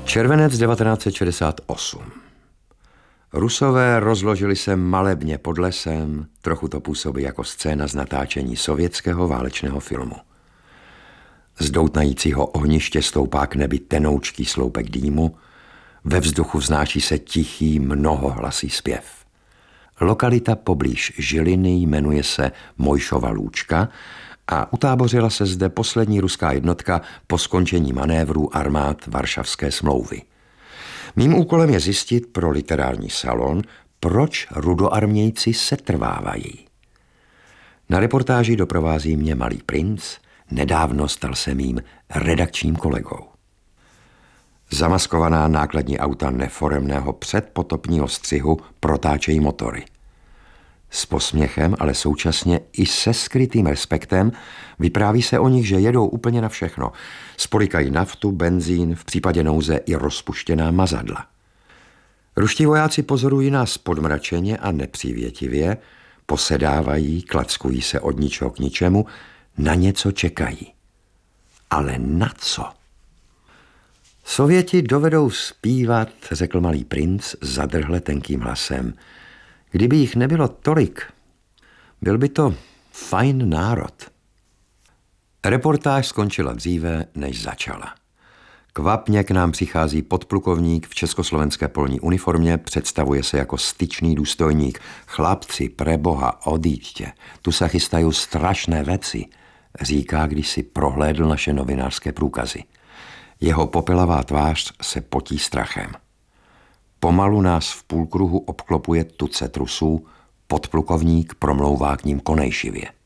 Červenec 1968. Rusové rozložili se malebně pod lesem, trochu to působí jako scéna z natáčení sovětského válečného filmu. Z doutnajícího ohniště stoupá k nebi tenoučký sloupek dýmu, ve vzduchu vznáší se tichý, mnohohlasý zpěv. Lokalita poblíž Žiliny jmenuje se Mojšova Lůčka a utábořila se zde poslední ruská jednotka po skončení manévrů armád Varšavské smlouvy. Mým úkolem je zjistit pro literární salon, proč rudoarmějci setrvávají. Na reportáži doprovází mě Malý princ, nedávno stal se mým redakčním kolegou. Zamaskovaná nákladní auta neforemného předpotopního střihu protáčejí motory. S posměchem, ale současně i se skrytým respektem vypráví se o nich, že jedou úplně na všechno. Spolikají naftu, benzín, v případě nouze i rozpuštěná mazadla. Ruští vojáci pozorují nás podmračeně a nepřívětivě, posedávají, klackují se od ničeho k ničemu, na něco čekají. Ale na co? Sověti dovedou zpívat, řekl Malý princ zadrhle tenkým hlasem. Kdyby jich nebylo tolik, byl by to fajn národ. Reportáž skončila dříve, než začala. Kvapně k nám přichází podplukovník v československé polní uniformě, představuje se jako styčný důstojník. Chlapci, preboha, odíďte, tu se chystají strašné věci, říká, když si prohlédl naše novinářské průkazy. Jeho popelavá tvář se potí strachem. Pomalu nás v půlkruhu obklopuje tucet Rusů, podplukovník promlouvá k ním konejšivě.